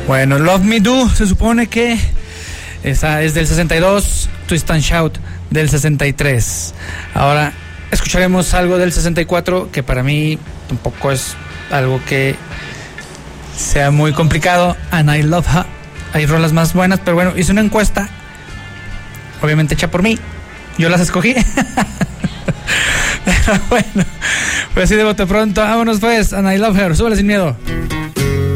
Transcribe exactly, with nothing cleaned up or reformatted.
Bueno, Love Me Do se supone que esa es del sesenta y dos, Twist and Shout del sesenta y tres. Ahora escucharemos algo del sesenta y cuatro que para mí tampoco es algo que sea muy complicado. And I Love Her. Hay rolas más buenas, pero bueno, hice una encuesta, obviamente hecha por mí. Yo las escogí. Pero bueno, pues así de bote pronto. Vámonos pues, And I Love Her. Súbele sin miedo.